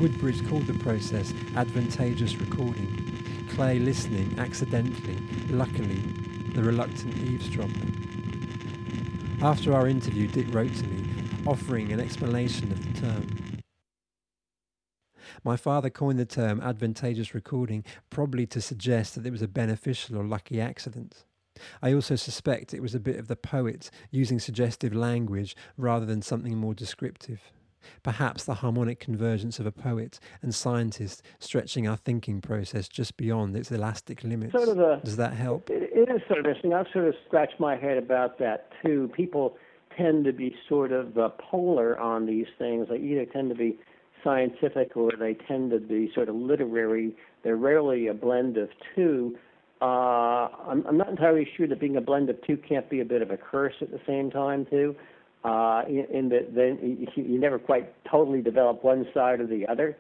Woodbridge called the process advantageous recording. Clay listening accidentally, luckily, the reluctant eavesdropper. After our interview, Dick wrote to me, offering an explanation of the term. My father coined the term advantageous recording probably to suggest that it was a beneficial or lucky accident. I also suspect it was a bit of the poet using suggestive language rather than something more descriptive. Perhaps the harmonic convergence of a poet and scientist stretching our thinking process just beyond its elastic limits. Does that help? It is sort of interesting. I've sort of scratched my head about that too. People tend to be sort of polar on these things. They either tend to be scientific or they tend to be sort of literary. They're rarely a blend of two. I'm not entirely sure that being a blend of two can't be a bit of a curse at the same time too. In that then you never quite totally develop one side or the other.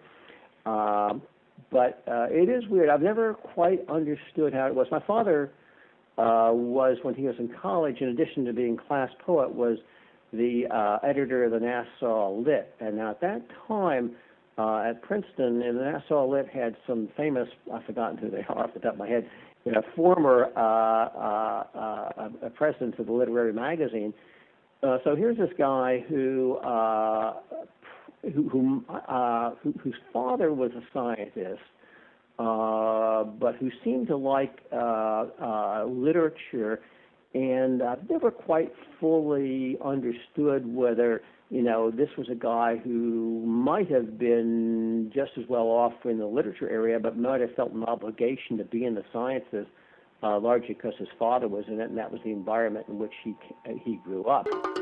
But it is weird. I've never quite understood how it was. My father was, when he was in college, in addition to being class poet, was the editor of the Nassau Lit. And now at that time at Princeton, and the Nassau Lit had some famous, I've forgotten who they are off the top of my head, former presidents of the literary magazine. So here's this guy whose father was a scientist, but who seemed to like literature, and I've never quite fully understood whether this was a guy who might have been just as well off in the literature area, but might have felt an obligation to be in the sciences, largely because his father was in it, and that was the environment in which he grew up.